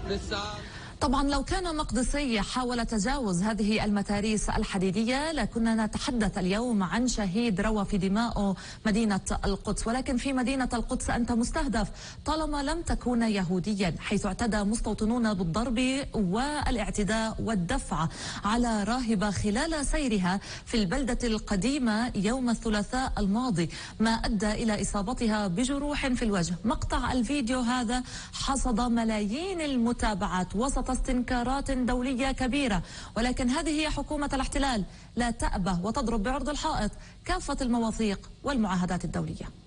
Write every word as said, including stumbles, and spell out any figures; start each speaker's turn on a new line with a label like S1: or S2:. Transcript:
S1: طبعا لو كان مقدسي حاول تجاوز هذه المتاريس الحديدية لكنا نتحدث اليوم عن شهيد روى في دماءه مدينة القدس، ولكن في مدينة القدس أنت مستهدف طالما لم تكون يهوديا، حيث اعتدى مستوطنون بالضرب والاعتداء والدفع على راهبة خلال سيرها في البلدة القديمة يوم الثلاثاء الماضي، ما أدى إلى إصابتها بجروح في الوجه. مقطع الفيديو هذا حصد ملايين المتابعات وسط استنكارات دولية كبيرة، ولكن هذه هي حكومة الاحتلال، لا تأبه وتضرب بعرض الحائط كافة المواثيق والمعاهدات الدولية.